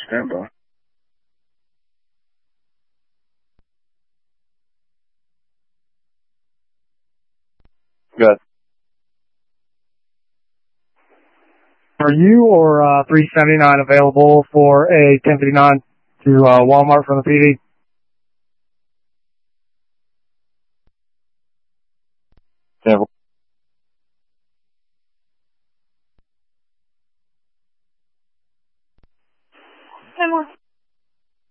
Stand by. Good. Are you or 379 available for a 1059 to Walmart from the PD? Stand by.